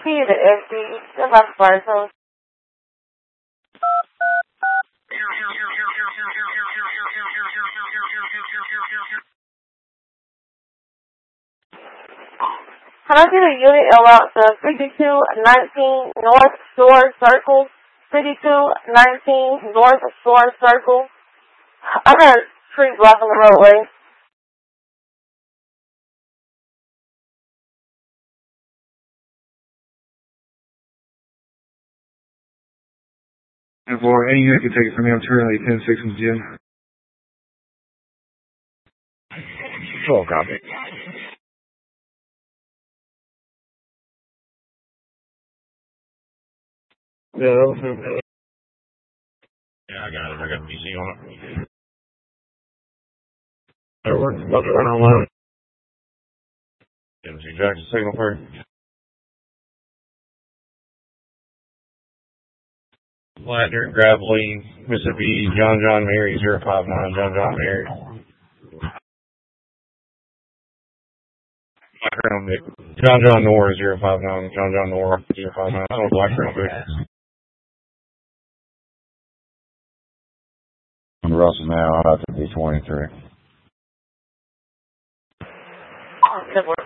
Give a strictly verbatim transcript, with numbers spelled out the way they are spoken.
P to F D. That's my fire zone. Can I get a unit allowed to fifty-two nineteen North Shore Circle? fifty-two nineteen North Shore Circle. I got a tree blocking the roadway. And for any unit can take it from me, I'm currently ten six in the gym. Full copy. Yeah, that was it. Yeah, I got it. I got P C on it. That works. About to run online. Didn't see Jackson's signal first. Flat dirt, gravelly, Mississippi, John John Mary, zero five nine, John John Mary. Blackground Vic. John John Nor, zero five nine, John John Nor, zero five nine. I don't know Blackground Vic. I'm Russell now, I'm out to D twenty-three. Good work.